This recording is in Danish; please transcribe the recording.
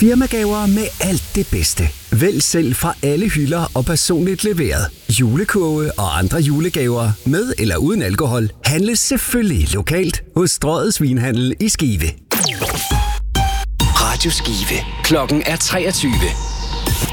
Firmagaver med alt det bedste. Vælg selv fra alle hylder og personligt leveret. Julekurve og andre julegaver med eller uden alkohol handles selvfølgelig lokalt hos Strøget Svinhandel i Skive. Radio Skive. Klokken er 23.